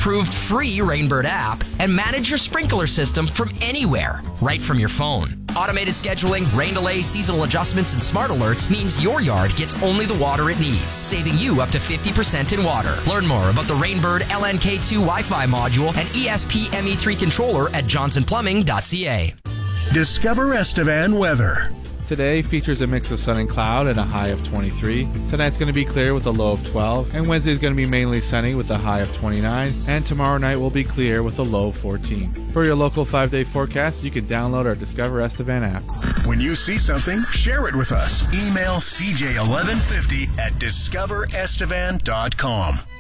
approved free Rainbird app and manage your sprinkler system from anywhere, right from your phone. Automated scheduling, rain delay, seasonal adjustments, and smart alerts means your yard gets only the water it needs, saving you up to 50% in water. Learn more about the Rainbird LNK2 Wi-Fi module and ESP ME3 controller at johnsonplumbing.ca. Discover Estevan weather. Today features a mix of sun and cloud and a high of 23. Tonight's going to be clear with a low of 12. And Wednesday is going to be mainly sunny with a high of 29. And tomorrow night will be clear with a low of 14. For your local 5-day forecast, you can download our Discover Estevan app. When you see something, share it with us. Email CJ1150 at discoverestevan.com.